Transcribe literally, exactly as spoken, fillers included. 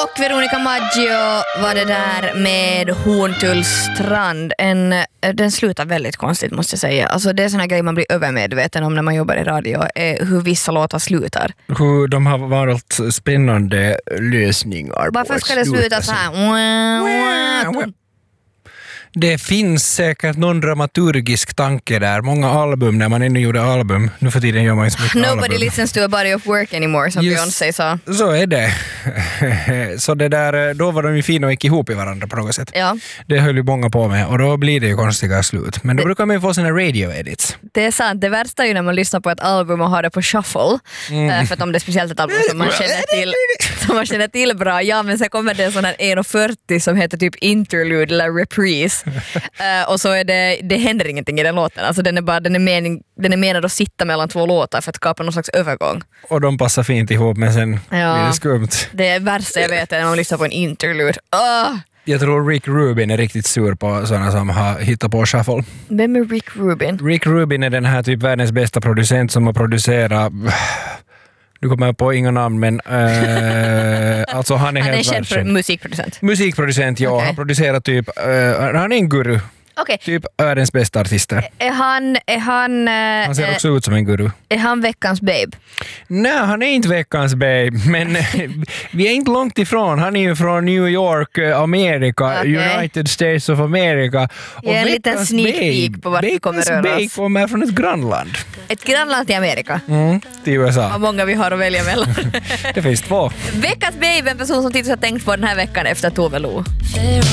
Och Veronica Maggio var det där med Horntullstrand. En, den slutar väldigt konstigt, måste jag säga. Alltså det är såna grejer man blir övermedveten om när man jobbar i radio. Är hur vissa låtar slutar. Hur de har varit spännande lösningar. Varför ska det sluta så här? Det finns säkert någon dramaturgisk tanke där. Många album, när man ännu gjorde album, nu för tiden gör man inte så mycket Nobody album. listens to a body of work anymore, som Just, Beyoncé sa. Så är det. Så det där, då var de ju fina och gick ihop i varandra på något sätt. Ja. Det höll ju många på med och då blir det ju konstiga slut. Men då det, brukar man ju få sina radio-edits. Det är sant. Det värsta är ju när man lyssnar på ett album och har det på shuffle. Mm. För att om det är speciellt ett album som man känner till, som man känner till bra. Ja, men sen kommer det en sån här en fyrtio som heter typ interlude eller reprise. uh, och så är det, det händer ingenting i den låten. Alltså den är bara, den är, mening, den är menad att sitta mellan två låtar för att skapa någon slags övergång. Och de passar fint ihop, men sen ja. blir det skumt. Det är värsta jag vet när man lyssnar på en interlude. Oh! Jag tror Rick Rubin är riktigt sur på sådana som har hittat på shuffle. Vem är Rick Rubin? Rick Rubin är den här typ världens bästa producent som har producerat... Du kommer på inga namn, men äh, alltså han är han helt är känd för musikproducent. Musikproducent, ja. Okay. Han producerar typ... Äh, han är en guru. Okay. Typ världens bästa artister. Är han... Är han, äh, han ser också äh, ut som en guru. Är han veckans babe? Nej, han är inte veckans babe, men vi är inte långt ifrån. Han är ju från New York, Amerika, okay. United States of America. Och en liten sneak peek på vart vi kommer röra oss. Veckans babe kommer från ett grannland. Ett grannland till Amerika? Mm, till U S A. Vad många vi har att välja mellan. Det finns två. Veckans babe, en person som Titus har tänkt på den här veckan efter Tove Lo.